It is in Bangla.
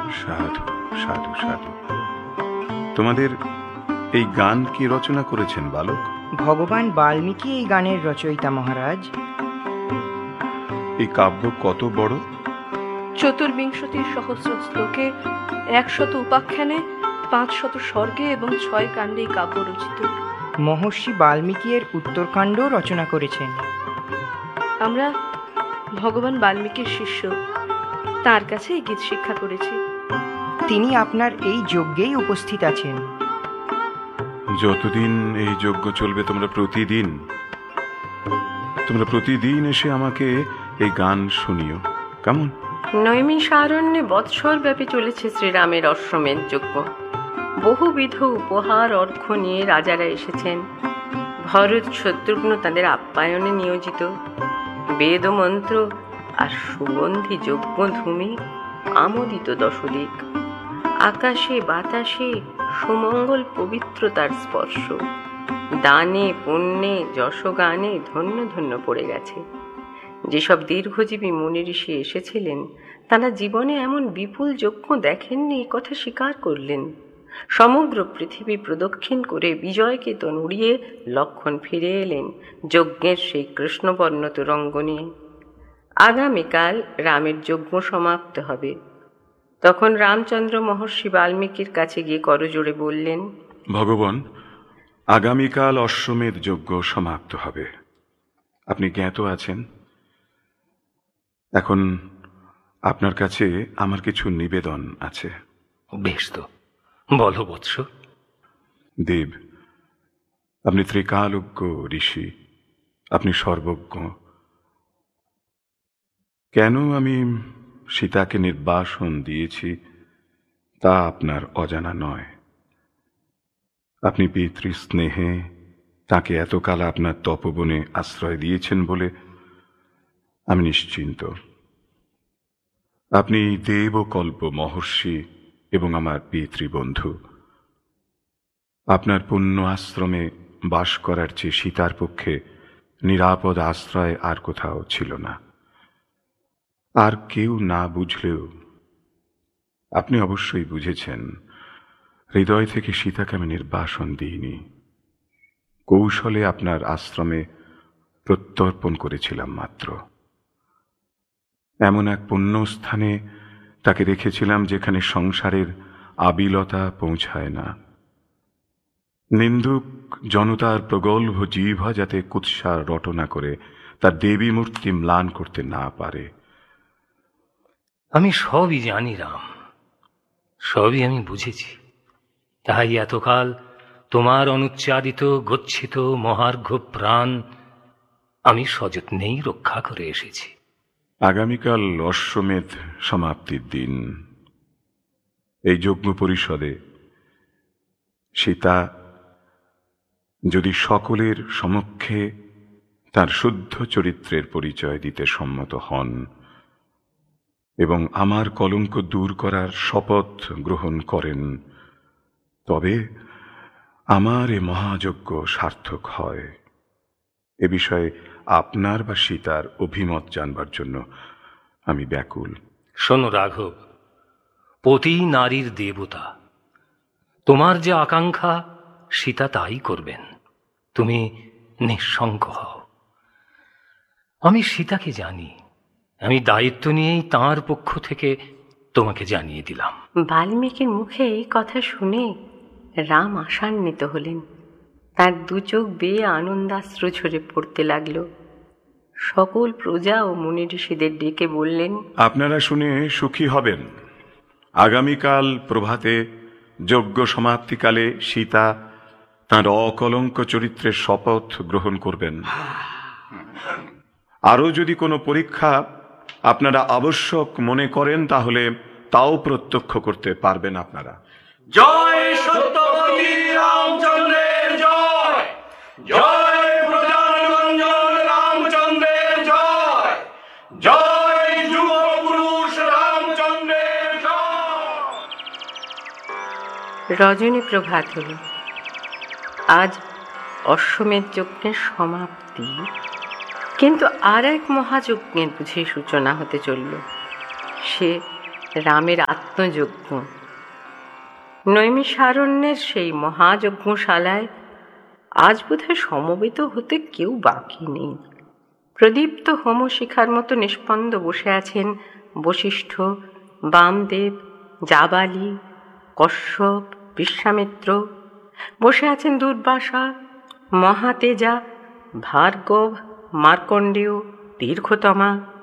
সাধু সাধু সাধু। তোমাদের এই গান কি রচনা করেছেন বালক? ভগবান বাল্মীকি এই গানের রচয়িতা মহারাজ। এই কাব্য কত বড়? ৪৪ সহস্র শ্লোকে ১০০ উপাখ্যানে ৫০০ স্বর্গে এবং ৬ কাণ্ডে এই কাব্য রচিত। মহর্ষি বাল্মীকি এর উত্তরকাণ্ড রচনা করেছেন। আমরা ভগবান বাল্মীকির শিষ্য, তার কাছে এই গীত শিক্ষা করেছি। তিনি আপনার এই যজ্ঞেই উপস্থিত আছেন। যতদিন এই যজ্ঞ চলবে তোমরা প্রতিদিন এসে আমাকে এই গান শুনিও, কেমন? নৈমিষারণ্যে বৎসর ব্যাপী চলেছে শ্রীরামের অশ্বমেধ যজ্ঞ। বহুবিধ উপহার অর্ঘ্য নিয়ে রাজারা এসেছেন। ভরত শত্রুঘ্ন তাদের আপ্যায়নে নিয়োজিত। বেদ মন্ত্র আর সুগন্ধি যজ্ঞ ধূমে আমোদিত দশদিক। আকাশে বাতাসে সুমঙ্গল পবিত্রতার স্পর্শ। দানে পুণ্যে যশগানে ধন্য ধন্য পড়ে গেছে। যেসব দীর্ঘজীবী মুনি ঋষি এসেছিলেন তারা জীবনে এমন বিপুল যজ্ঞ দেখেননি, কথা স্বীকার করলেন। সমগ্র পৃথিবী প্রদক্ষিণ করে বিজয়কেতন উড়িয়ে লক্ষণ ফিরে এলেন যজ্ঞের সেই কৃষ্ণবর্ণ তুরঙ্গ নিয়ে। আগামীকাল রামের যজ্ঞ সমাপ্ত হবে। তখন রামচন্দ্র মহর্ষি বাল্মীকির কাছে গিয়ে করজোড়ে বললেন, ভগবান, আগামীকাল অশ্বমেধ যজ্ঞ সমাপ্ত হবে, আপনি জ্ঞাত আছেন। এখন আপনার কাছে আমার কিছু নিবেদন আছে। বেশ তো, বলো বৎস। দেব, আপনি ত্রিকালজ্ঞ ঋষি, আপনি সর্বজ্ঞ। কেন আমি সীতাকে নির্বাসন দিয়েছি তা আপনার অজানা নয়। আপনি পিতৃস্নেহে তাকে এতকাল আপনার তপবনে আশ্রয় দিয়েছেন বলে আমি নিশ্চিন্ত। আপনি দেবকল্প মহর্ষি এবং আমার পিতৃবন্ধু। আপনার পুণ্য আশ্রমে বাস করার চেয়ে সীতার পক্ষে নিরাপদ আশ্রয় আর কোথাও ছিল না। আর কেউ না বুঝলেও আপনি অবশ্যই বুঝেছেন, হৃদয় থেকে সীতাকে আমি নির্বাসন দিইনি, কৌশলে আপনার আশ্রমে প্রত্যর্পণ করেছিলাম মাত্র। এমন এক পুণ্যস্থানে তাকে রেখেছিলাম যেখানে সংসারের আবিলতা পৌঁছায় না। নিন্দুক জনতার প্রগল্ভ জিহ্বা যাতে কুৎসার রটনা করে তার দেবী মূর্তি ম্লান করতে না পারে। আমি সবই জানি রাম, সবই আমি বুঝেছি। তাই এতকাল তোমার অনুচ্চারিত গচ্ছিত মহার্ঘ প্রাণ আমি সযত্নেই রক্ষা করে এসেছি। আগামীকাল অশ্বমেধ সমাপ্তির দিন। এই যজ্ঞ পরিষদে সীতা যদি সকলের সমক্ষে তার শুদ্ধ চরিত্রের পরিচয় দিতে সম্মত হন এবং আমার কলঙ্ক দূর করার শপথ গ্রহণ করেন, তবে আমার এ মহাযজ্ঞ সার্থক হয়। এ বিষয়ে আপনার বা সীতার অভিমত জানবার জন্য আমি ব্যাকুল। শোনো রাঘব, পতি নারীর দেবতা। তোমার যে আকাঙ্ক্ষা সীতা তাই করবেন। তুমি নিঃশঙ্ক হও। আমি সীতাকে জানি, আমি দায়িত্ব নিয়েই তাঁর পক্ষ থেকে তোমাকে জানিয়ে দিলাম। বাল্মীকির মুখে এই কথা শুনে রাম আশান্বিত হলেন। তার দু চোখ বেয়ে আনন্দাশ্রু ঝরে পড়তে লাগলো। সকল প্রজা ও মুনি ঋষিদের ডেকে বললেন, আপনারা শুনে সুখী হবেন। আগামীকাল প্রভাতে যজ্ঞ সমাপ্তিকালে সীতা তাঁর অকলঙ্ক চরিত্রের শপথ গ্রহণ করবেন। আরও যদি কোনো পরীক্ষা আপনারা আবশ্যক মনে করেন তাহলে তাও প্রত্যক্ষ করতে পারবেন আপনারা। জয় সত্যবতী রামচন্দ্রের জয়, জয় প্রজানরঞ্জন রামচন্দ্রের জয়, জয় যুগ পুরুষ রামচন্দ্রের জয়। রজনী প্রভাত হল। আজ অশ্বমেধ যজ্ঞের সমাপ্তি, কিন্তু আর এক মহাযজ্ঞের বুঝি সূচনা হতে চলল। সে রামের আত্মযজ্ঞ। নৈমিষারণ্যের সেই মহাযজ্ঞশালায় আজ বোধহয় সমবেত হতে কেউ বাকি নেই। প্রদীপ্ত হোমশিখার মতো নিষ্পন্দ বসে আছেন বশিষ্ঠ, বামদেব, জাবালি, কশ্যপ, বিশ্বামিত্র। বসে আছেন দুর্বাসা, মহাতেজা, ভার্গব, মার্কণ্ডেয়, দীর্ঘতমা।